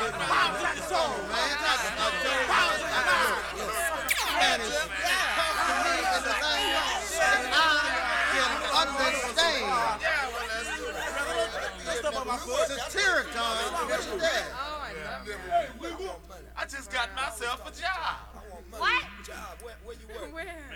Pounds and soul, man. Pounds and soul. Man, it's talk to me in the language that I can understand. Satiric, what's that? I just got myself a job. What? Where you work? Where?